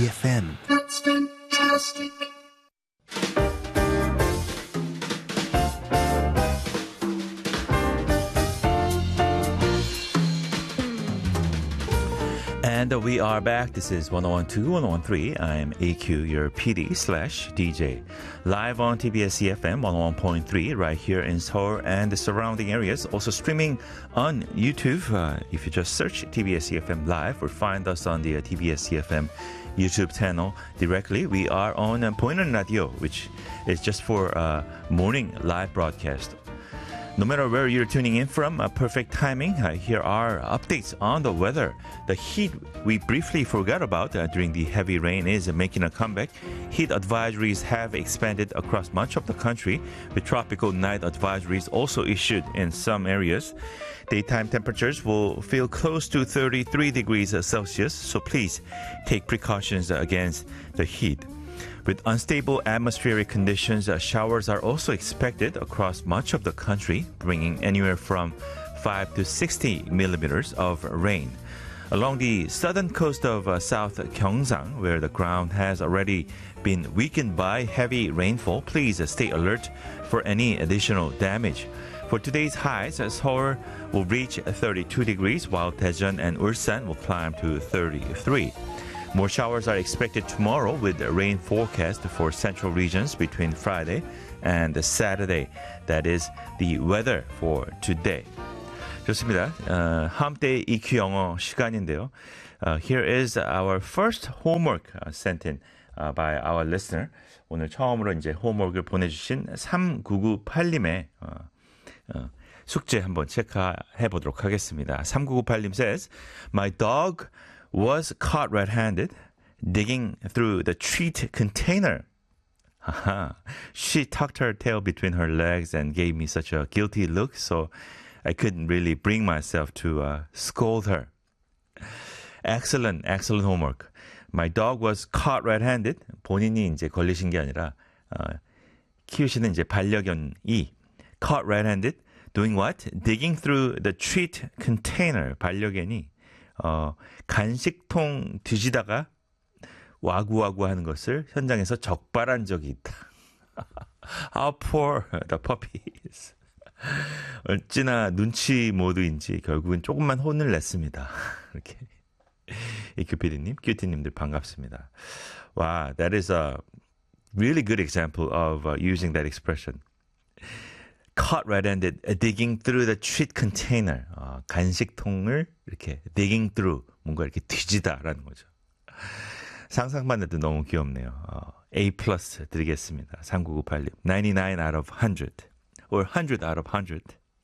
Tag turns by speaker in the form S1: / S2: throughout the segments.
S1: EFM.
S2: That's fantastic.
S1: And we are back. This is 1012, 1013. I'm AQ, your PD/DJ. Live on TBS EFM 101.3 right here in Seoul and the surrounding areas. Also streaming on YouTube. If you just search TBS EFM Live or find us on the TBS EFM YouTube channel directly. We are on Boinon Radio, which is just for morning live broadcast. No matter where you're tuning in from, perfect timing. Here are updates on the weather. The heat we briefly forgot about during the heavy rain is making a comeback. Heat advisories have expanded across much of the country, with tropical night advisories also issued in some areas. Daytime temperatures will feel close to 33 degrees Celsius, so please take precautions against the heat. With unstable atmospheric conditions, showers are also expected across much of the country, bringing anywhere from 5 to 60 millimeters of rain. Along the southern coast of South Gyeongsang, where the ground has already been weakened by heavy rainfall, please stay alert for any additional damage. For today's highs, Seoul will reach 32 degrees, while Daejeon and Ulsan will climb to 33. More showers are expected tomorrow with rain forecast for central regions between Friday and Saturday. That is the weather for today. 좋습니다. 함께 EQ 영어 시간인데요. Here is our first homework sent in by our listener. 오늘 처음으로 이제 homework을 보내주신 3998님의 숙제 한번 체크해 보도록 하겠습니다. 3998님 says, My dog was caught red-handed digging through the treat container. She tucked her tail between her legs and gave me such a guilty look, so I couldn't really bring myself to scold her. Excellent homework. My dog was caught red-handed. 본인이 이제 걸리신 게 아니라 키우시는 이제 반려견이 caught red-handed doing what? Digging through the treat container. 반려견이 간식통 뒤지다가 와구와구 하는 것을 현장에서 적발한 적이 있다. How poor the puppy is. 어찌나 눈치 모드인지 결국은 조금만 혼을 냈습니다. 이렇게 이큐피디님, 큐티님들 반갑습니다. Wow, that is a really good example of using that expression. Caught red-handed, digging through the treat container. 간식통을 이렇게 digging through, 뭔가 이렇게 뒤지다라는 거죠. 상상만 해도 너무 귀엽네요. A+ 드리겠습니다. 3998님. 99 out of 100. Or 100 out of 100.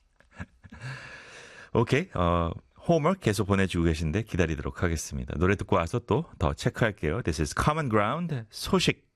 S1: 오케이. homework 계속 보내주고 계신데 기다리도록 하겠습니다. 노래 듣고 와서 또 더 체크할게요. This is Common Ground, 소식.